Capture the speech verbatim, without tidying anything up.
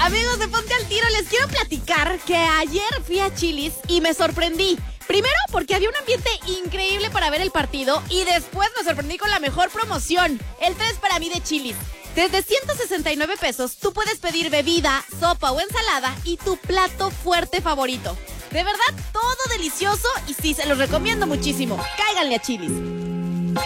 Amigos de Ponte al Tiro, les quiero platicar que ayer fui a Chili's y me sorprendí. Primero porque había un ambiente increíble para ver el partido y después me sorprendí con la mejor promoción, el tres para mí de Chili's. Desde ciento sesenta y nueve pesos tú puedes pedir bebida, sopa o ensalada y tu plato fuerte favorito. De verdad, todo delicioso y sí, se los recomiendo muchísimo. Cáiganle a Chili's.